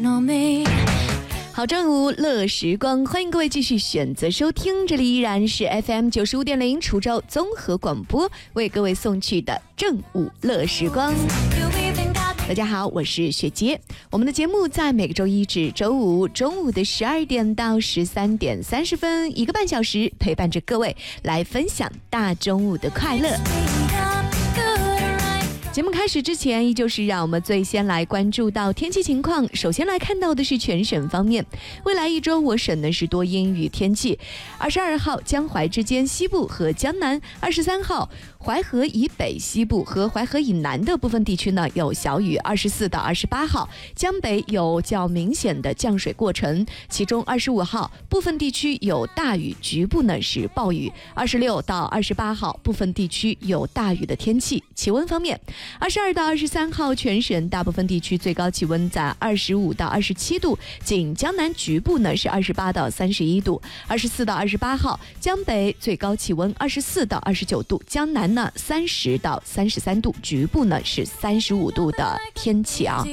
好，正午乐时光，欢迎各位继续选择收听，这里依然是 FM 95.0滁州综合广播为各位送去的正午乐时光。大家好，我是雪洁。我们的节目在每个周一至周五中午的12点到13点30分，1个半小时陪伴着各位来分享大中午的快乐。节目开始之前，依旧是让我们最先来关注到天气情况。首先来看到的是全省方面，未来一周我省呢是多阴雨天气。22号江淮之间西部和江南，23号淮河以北西部和淮河以南的部分地区呢有小雨。24到28号江北有较明显的降水过程，其中25号部分地区有大雨，局部呢是暴雨。26到28号部分地区有大雨的天气。气温方面，22到23号全省大部分地区最高气温在25到27度，仅江南局部呢是28到31度。24到28号江北最高气温24到29度，江南呢30到33度，局部呢是35度的天气啊。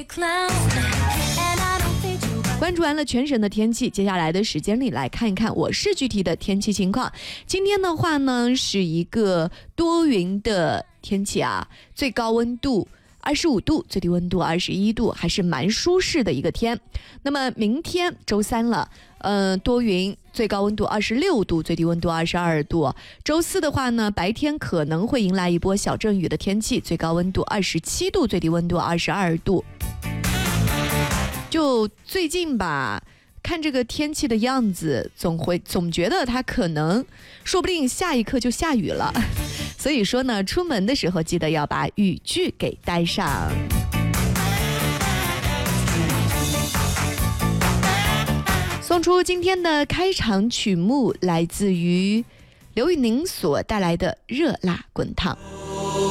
关注完了全省的天气，接下来的时间里来看一看我市具体的天气情况。今天的话呢是一个多云的天气啊，最高温度25度，最低温度21度，还是蛮舒适的一个天。那么明天周三了，多云，最高温度26度，最低温度22度。周四的话呢，白天可能会迎来一波小阵雨的天气，最高温度27度，最低温度22度。就最近吧，看这个天气的样子，总觉得它可能说不定下一刻就下雨了。所以说呢，出门的时候记得要把雨具给带上。送出今天的开场曲目，来自于刘宇宁所带来的《热辣滚烫》。